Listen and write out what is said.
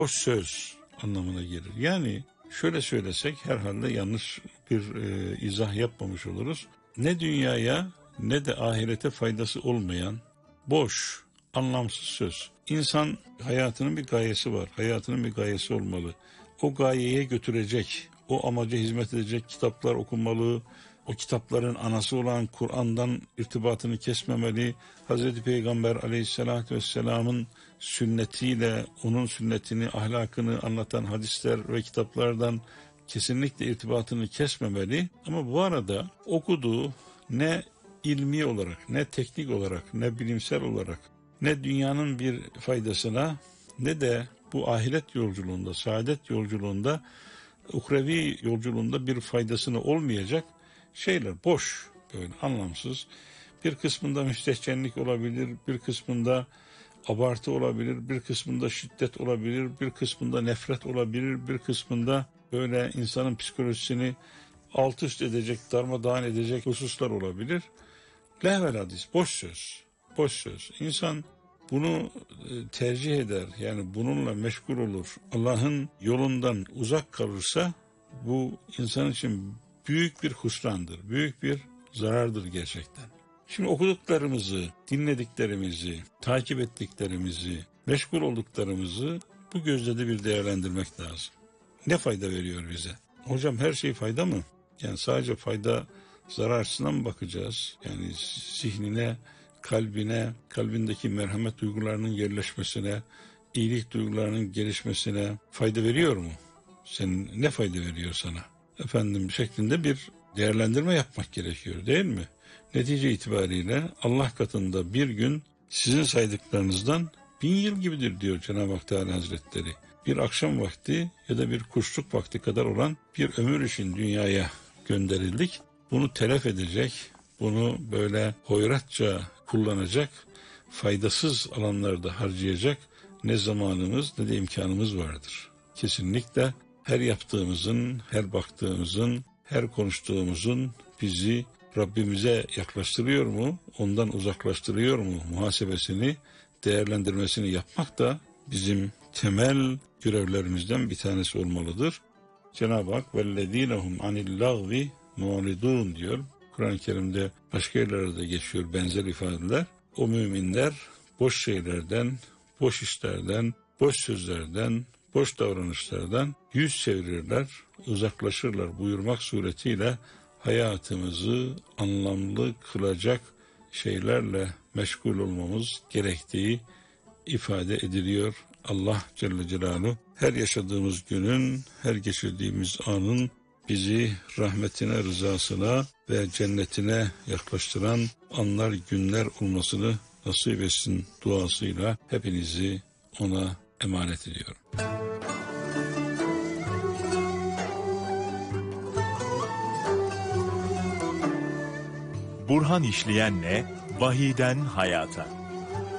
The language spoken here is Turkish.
boş söz anlamına gelir. Yani şöyle söylesek herhalde yanlış bir izah yapmamış oluruz. Ne dünyaya ne de ahirete faydası olmayan boş, anlamsız söz. İnsan hayatının bir gayesi var. Hayatının bir gayesi olmalı. O gayeye götürecek, o amaca hizmet edecek kitaplar okunmalı. O kitapların anası olan Kur'an'dan irtibatını kesmemeli. Hazreti Peygamber aleyhissalatü vesselamın sünnetiyle, onun sünnetini, ahlakını anlatan hadisler ve kitaplardan kesinlikle irtibatını kesmemeli. Ama bu arada okuduğu ne ilmi olarak, ne teknik olarak, ne bilimsel olarak, ne dünyanın bir faydasına, ne de bu ahiret yolculuğunda, saadet yolculuğunda, uhrevi yolculuğunda bir faydasını olmayacak şeyler, boş, böyle anlamsız. Bir kısmında müstehcenlik olabilir, bir kısmında abartı olabilir, bir kısmında şiddet olabilir, bir kısmında nefret olabilir, bir kısmında böyle insanın psikolojisini alt üst edecek, darmadağın edecek hususlar olabilir. Lehvel hadis, boş söz, boş söz. İnsan bunu tercih eder, yani bununla meşgul olur. Allah'ın yolundan uzak kalırsa bu insan için büyük bir husrandır, büyük bir zarardır gerçekten. Şimdi okuduklarımızı, dinlediklerimizi, takip ettiklerimizi, meşgul olduklarımızı bu gözle de bir değerlendirmek lazım. Ne fayda veriyor bize? Hocam her şey fayda mı? Yani sadece fayda zarar açısından mı bakacağız? Yani zihnine, kalbine, kalbindeki merhamet duygularının yerleşmesine, iyilik duygularının gelişmesine fayda veriyor mu? Ne fayda veriyor sana? Efendim şeklinde bir değerlendirme yapmak gerekiyor, değil mi? Netice itibariyle Allah katında bir gün sizin saydıklarınızdan 1000 yıl gibidir diyor Cenab-ı Hak Teala Hazretleri. Bir akşam vakti ya da bir kuşluk vakti kadar olan bir ömür için dünyaya gönderildik. Bunu telef edecek, bunu böyle hoyratça kullanacak, faydasız alanlarda harcayacak ne zamanımız ne de imkanımız vardır. Kesinlikle her yaptığımızın, her baktığımızın, her konuştuğumuzun bizi Rabbimize yaklaştırıyor mu, ondan uzaklaştırıyor mu muhasebesini, değerlendirmesini yapmak da bizim temel görevlerimizden bir tanesi olmalıdır. Cenab-ı Hak وَالَّذ۪ينَهُمْ عَنِ اللّٰغْوِ مُعْرِضُونَ diyor. Kur'an-ı Kerim'de başka yerlerde geçiyor benzer ifadeler. O müminler boş şeylerden, boş işlerden, boş sözlerden, boş davranışlardan yüz çevirirler, uzaklaşırlar buyurmak suretiyle hayatımızı anlamlı kılacak şeylerle meşgul olmamız gerektiği ifade ediliyor. Allah Celle Celaluhu her yaşadığımız günün, her geçirdiğimiz anın bizi rahmetine, rızasına ve cennetine yaklaştıran anlar, günler olmasını nasip etsin duasıyla hepinizi ona emanet ediyorum. Burhan İşleyen'le Vahiden Hayata.